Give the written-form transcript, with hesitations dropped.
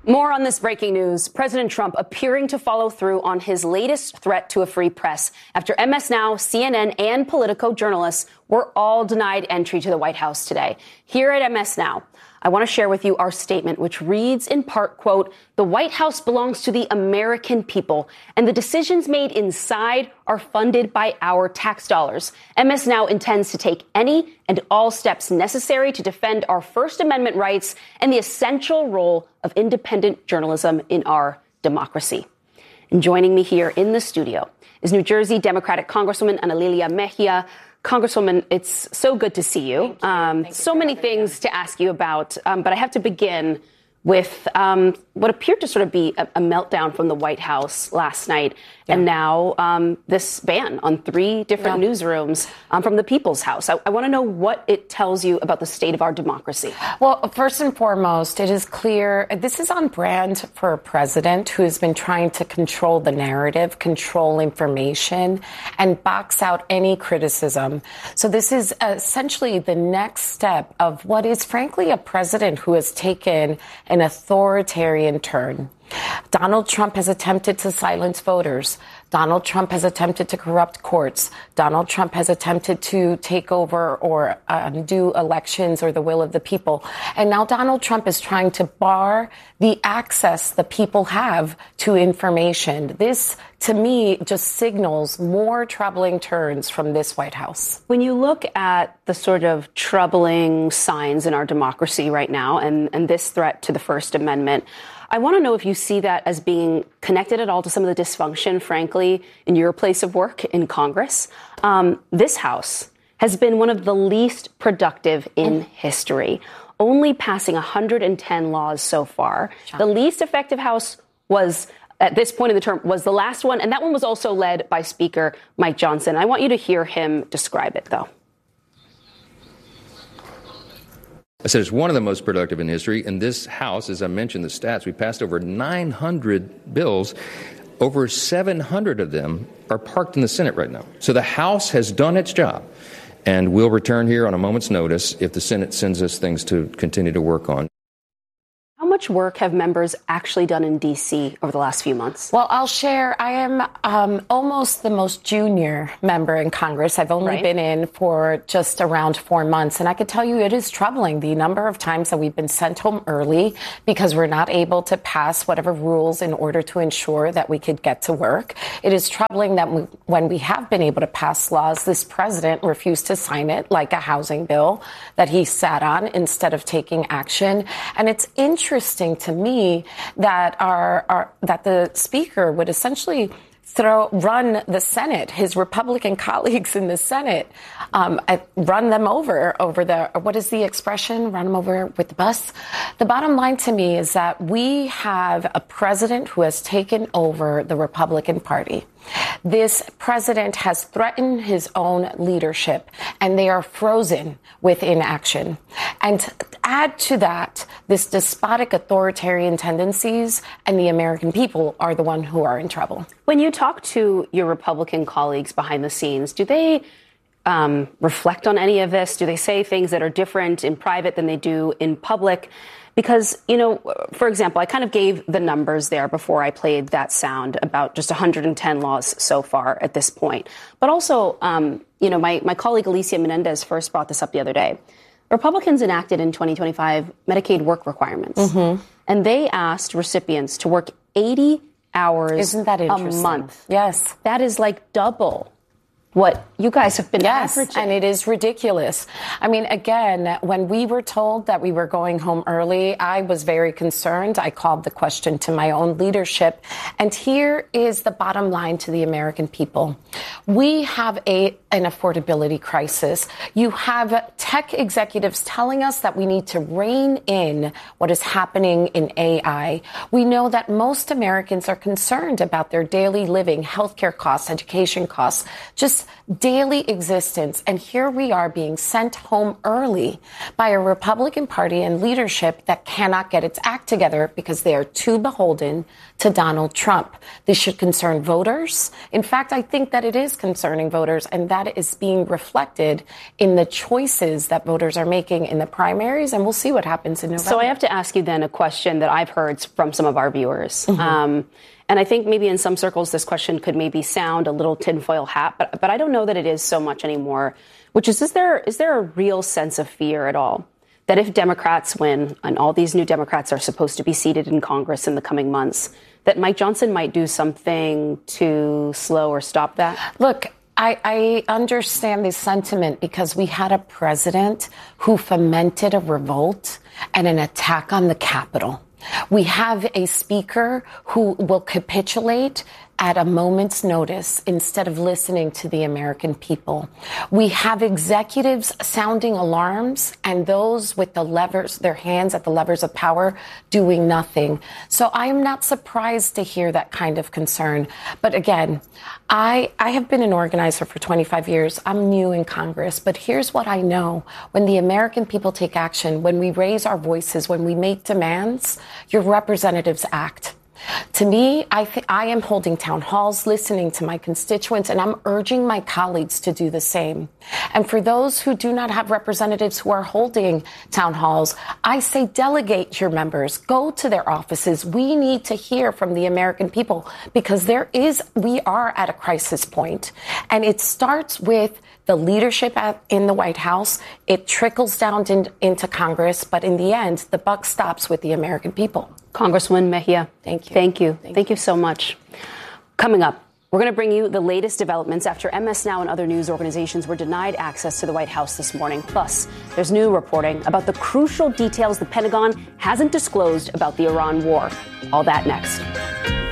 More on this breaking news. President Trump appearing to follow through on his latest threat to a free press after MS Now, CNN, and Politico journalists were all denied entry to the White House today. Here at MS Now, I want to share with you our statement, which reads in part, quote, "The White House belongs to the American people, and the decisions made inside are funded by our tax dollars. MS Now intends to take any and all steps necessary to defend our First Amendment rights and the essential role of independent journalism in our democracy." And joining me here in the studio is New Jersey Democratic Congresswoman Ana Lilia Mejia. Congresswoman, it's so good to see you. So many things to ask you about, but I have to begin with what appeared to sort of be a meltdown from the White House last night, and now this ban on 3 different newsrooms from the People's House. I want to know what it tells you about the state of our democracy. Well, first and foremost, it is clear this is on brand for a president who has been trying to control the narrative, control information, and box out any criticism. So this is essentially the next step of what is, frankly, a president who has taken an authoritarian turn. Donald Trump has attempted to silence voters. Donald Trump has attempted to corrupt courts. Donald Trump has attempted to take over or undo elections or the will of the people. And now Donald Trump is trying to bar the access the people have to information. This, to me, just signals more troubling turns from this White House. When you look at the sort of troubling signs in our democracy right now and this threat to the First Amendment, I want to know if you see that as being connected at all to some of the dysfunction, frankly, in your place of work in Congress. This House has been one of the least productive in history, only passing 110 laws so far. The least effective House was, at this point in the term, was the last one, and that one was also led by Speaker Mike Johnson. I want you to hear him describe it, though. I said it's one of the most productive in history. In this House, as I mentioned the stats, we passed over 900 bills. Over 700 of them are parked in the Senate right now. So the House has done its job, and we'll return here on a moment's notice if the Senate sends us things to continue to work on. How much work have members actually done in D.C. over the last few months? Well, I'll share. I am almost the most junior member in Congress. I've only been in for just around 4 months. And I could tell you it is troubling the number of times that we've been sent home early because we're not able to pass whatever rules in order to ensure that we could get to work. It is troubling that when we have been able to pass laws, this president refused to sign it, like a housing bill that he sat on instead of taking action. And it's interesting to me that that the Speaker would essentially run the Senate, his Republican colleagues in the Senate, run them over the, what is the expression? Run them over with the bus. The bottom line to me is that we have a president who has taken over the Republican Party. This president has threatened his own leadership, and they are frozen with inaction. And add to that, this despotic authoritarian tendencies, and the American people are the one who are in trouble. When you talk to your Republican colleagues behind the scenes, do they reflect on any of this? Do they say things that are different in private than they do in public? Because, you know, for example, I kind of gave the numbers there before I played that sound about just 110 laws so far at this point. But also, you know, my colleague Alicia Menendez first brought this up the other day. Republicans enacted in 2025 Medicaid work requirements. And they asked recipients to work 80 hours Isn't that a month. Yes. That is like double what you guys have been averaging. And it is ridiculous. I mean, again, when we were told that we were going home early, I was very concerned. I called the question to my own leadership. And here is the bottom line to the American people. We have an affordability crisis. You have tech executives telling us that we need to rein in what is happening in AI. We know that most Americans are concerned about their daily living, healthcare costs, education costs. Just this daily existence. And here we are being sent home early by a Republican Party and leadership that cannot get its act together because they are too beholden to Donald Trump. This should concern voters. In fact, I think that it is concerning voters, and that is being reflected in the choices that voters are making in the primaries, and we'll see what happens in November. So I have to ask you then a question that I've heard from some of our viewers. And I think maybe in some circles this question could maybe sound a little tinfoil hat, but I don't know that it is so much anymore, which is there a real sense of fear at all that if Democrats win, and all these new Democrats are supposed to be seated in Congress in the coming months, that Mike Johnson might do something to slow or stop that? Look, I understand this sentiment because we had a president who fomented a revolt and an attack on the Capitol. We have a speaker who will capitulate at a moment's notice instead of listening to the American people. We have executives sounding alarms and those with the levers, their hands at the levers of power, doing nothing. So I am not surprised to hear that kind of concern. But again, I have been an organizer for 25 years. I'm new in Congress, but here's what I know. When the American people take action, when we raise our voices, when we make demands, your representatives act. To me, I am holding town halls, listening to my constituents, and I'm urging my colleagues to do the same. And for those who do not have representatives who are holding town halls, I say delegate your members, go to their offices. We need to hear from the American people because we are at a crisis point. And it starts with the leadership in the White House. It trickles down into Congress, but in the end, the buck stops with the American people. Congresswoman Mejia, thank you. Thank you. Thank you so much. Coming up, we're going to bring you the latest developments after MS Now and other news organizations were denied access to the White House this morning. Plus, there's new reporting about the crucial details the Pentagon hasn't disclosed about the Iran war. All that next.